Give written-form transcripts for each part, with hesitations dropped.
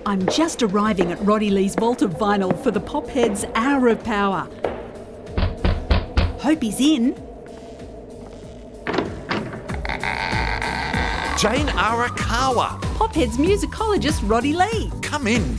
I'm just arriving at Roddy Lee's Vault of Vinyl for the Popheads Hour of Power. Hope he's in. Jane Arakawa. Popheads musicologist Roddy Lee. Come in.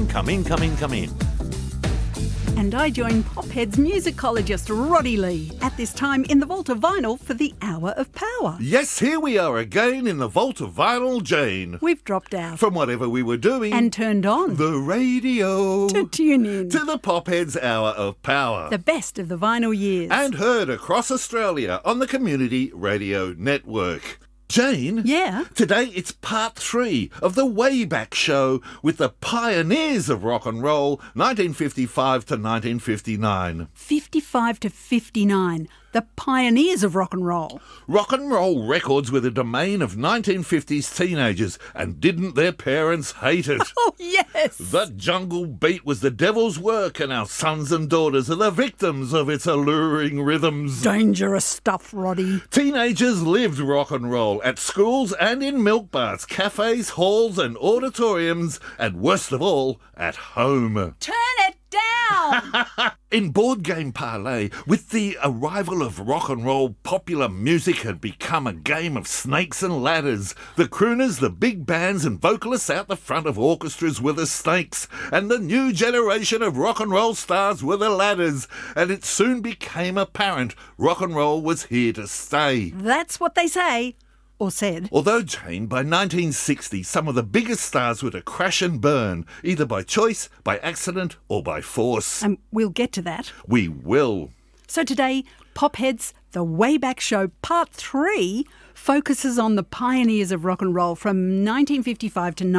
And I join Popheads musicologist Roddy Lee at this time in the Vault of Vinyl for the Hour of Power. Yes, here we are again in the Vault of Vinyl, Jane. We've dropped out. From whatever we were doing. And turned on. The radio. To tune in. To the Popheads Hour of Power. The best of the vinyl years. And heard across Australia on the Community Radio Network. Jane? Yeah? Today it's part 3 of the Wayback Show with the pioneers of rock and roll, 1955 to 1959. 55 to 59. The pioneers of rock and roll. Rock and roll records were the domain of 1950s teenagers, and didn't their parents hate it? Oh, yes! The jungle beat was the devil's work, and our sons and daughters are the victims of its alluring rhythms. Dangerous stuff, Roddy. Teenagers lived rock and roll at schools and in milk bars, cafes, halls and auditoriums, and worst of all, at home. Turn it down! In Board Game Parlay, with the arrival of rock and roll, popular music had become a game of snakes and ladders. The crooners, the big bands and vocalists out the front of orchestras were the snakes, and the new generation of rock and roll stars were the ladders. And it soon became apparent rock and roll was here to stay. That's what they say. Or said. Although, Jane, by 1960, some of the biggest stars were to crash and burn, either by choice, by accident, or by force. And we'll get to that. We will. So today, Popheads, the Wayback Show Part 3 focuses on the pioneers of rock and roll from 1955 to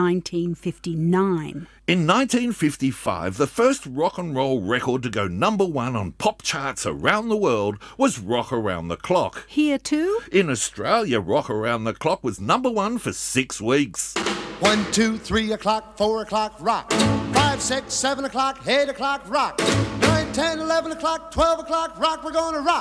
1959. In 1955, the first rock and roll record to go number 1 on pop charts around the world was Rock Around the Clock. Here too? In Australia, Rock Around the Clock was number 1 for 6 weeks. 1, 2, 3 o'clock, 4 o'clock, rock. 5, 6, 7 o'clock, 8 o'clock, rock. 9, 10, 11 o'clock, 12 o'clock, rock. We're gonna rock.